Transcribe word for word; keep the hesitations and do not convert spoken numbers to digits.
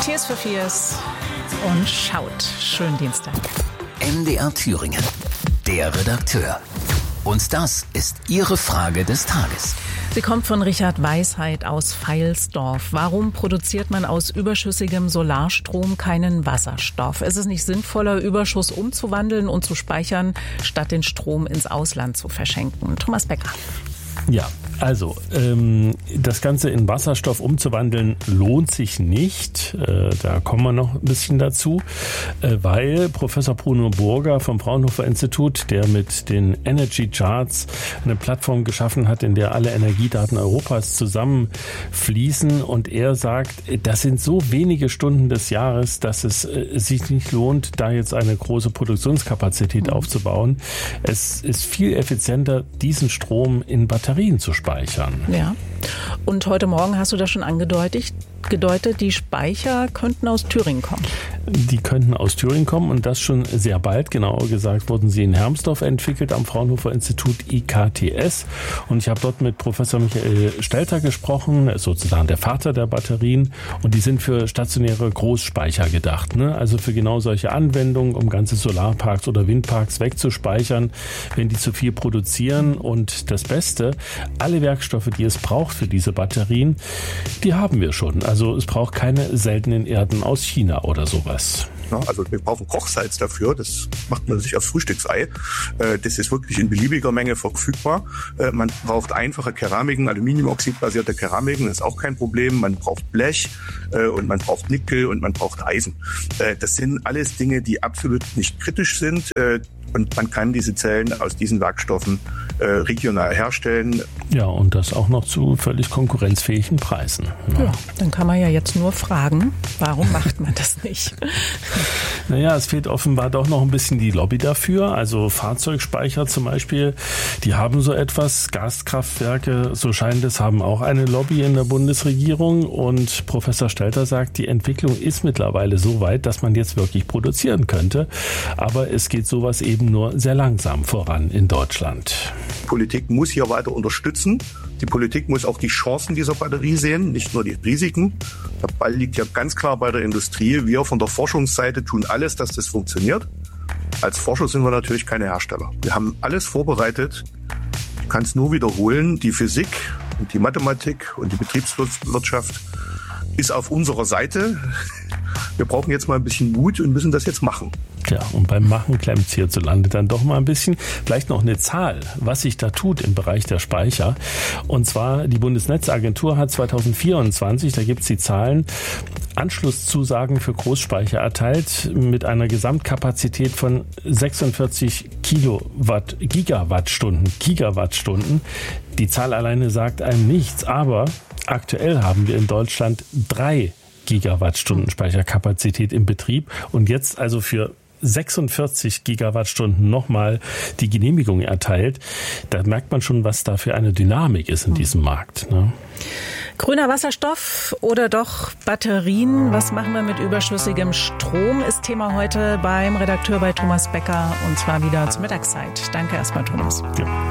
Tears for Fears und Schaut. Schönen Dienstag. M D R Thüringen, der Redakteur. Und das ist Ihre Frage des Tages. Sie kommt von Richard Weisheit aus Veilsdorf. Warum produziert man aus überschüssigem Solarstrom keinen Wasserstoff? Ist es nicht sinnvoller, Überschuss umzuwandeln und zu speichern, statt den Strom ins Ausland zu verschenken? Thomas Becker. Ja, also ähm, das Ganze in Wasserstoff umzuwandeln lohnt sich nicht. Äh, da kommen wir noch ein bisschen dazu, äh, weil Professor Bruno Burger vom Fraunhofer Institut, der mit den Energy Charts eine Plattform geschaffen hat, in der alle Energiedaten Europas zusammenfließen, und er sagt, das sind so wenige Stunden des Jahres, dass es äh, sich nicht lohnt, da jetzt eine große Produktionskapazität mhm. aufzubauen. Es ist viel effizienter, diesen Strom in Batterien zu speichern. Ja. Und heute Morgen hast du das schon angedeutet, gedeutet, die Speicher könnten aus Thüringen kommen. Die könnten aus Thüringen kommen, und das schon sehr bald. Genauer gesagt wurden sie in Hermsdorf entwickelt am Fraunhofer Institut I K T S. Und ich habe dort mit Professor Michael Stelter gesprochen, er ist sozusagen der Vater der Batterien. Und die sind für stationäre Großspeicher gedacht, ne? Also für genau solche Anwendungen, um ganze Solarparks oder Windparks wegzuspeichern, wenn die zu viel produzieren. Und das Beste, alle Werkstoffe, die es braucht für diese Batterien, die haben wir schon. Also es braucht keine seltenen Erden aus China oder sowas. Ja, also wir brauchen Kochsalz dafür, das macht man sich aufs Frühstücksei. Das ist wirklich in beliebiger Menge verfügbar. Man braucht einfache Keramiken, Aluminiumoxidbasierte Keramiken, das ist auch kein Problem. Man braucht Blech und man braucht Nickel und man braucht Eisen. Das sind alles Dinge, die absolut nicht kritisch sind. Und man kann diese Zellen aus diesen Werkstoffen äh, regional herstellen. Ja, und das auch noch zu völlig konkurrenzfähigen Preisen. Ja. Ja, dann kann man ja jetzt nur fragen, warum macht man das nicht? Naja, es fehlt offenbar doch noch ein bisschen die Lobby dafür. Also Fahrzeugspeicher zum Beispiel, die haben so etwas. Gaskraftwerke, so scheint es, haben auch eine Lobby in der Bundesregierung. Und Professor Stelter sagt, die Entwicklung ist mittlerweile so weit, dass man jetzt wirklich produzieren könnte. Aber es geht sowas eben nur sehr langsam voran in Deutschland. Die Politik muss hier weiter unterstützen. Die Politik muss auch die Chancen dieser Batterie sehen, nicht nur die Risiken. Der Ball liegt ja ganz klar bei der Industrie. Wir von der Forschungsseite tun alles, dass das funktioniert. Als Forscher sind wir natürlich keine Hersteller. Wir haben alles vorbereitet. Ich kann es nur wiederholen. Die Physik und die Mathematik und die Betriebswirtschaft ist auf unserer Seite. Wir brauchen jetzt mal ein bisschen Mut und müssen das jetzt machen. Ja, und beim Machen klemmt es hierzulande dann doch mal ein bisschen. Vielleicht noch eine Zahl, was sich da tut im Bereich der Speicher. Und zwar, die Bundesnetzagentur hat zwanzig vierundzwanzig, da gibt es die Zahlen, Anschlusszusagen für Großspeicher erteilt mit einer Gesamtkapazität von sechsundvierzig Kilowatt, Gigawattstunden, Gigawattstunden. Die Zahl alleine sagt einem nichts, aber aktuell haben wir in Deutschland drei Gigawattstunden Speicherkapazität im Betrieb, und jetzt also für sechsundvierzig Gigawattstunden nochmal die Genehmigung erteilt. Da merkt man schon, was da für eine Dynamik ist in diesem Markt, ne? Grüner Wasserstoff oder doch Batterien? Was machen wir mit überschüssigem Strom? Ist Thema heute beim Redakteur bei Thomas Becker, und zwar wieder zur Mittagszeit. Danke erstmal, Thomas. Ja.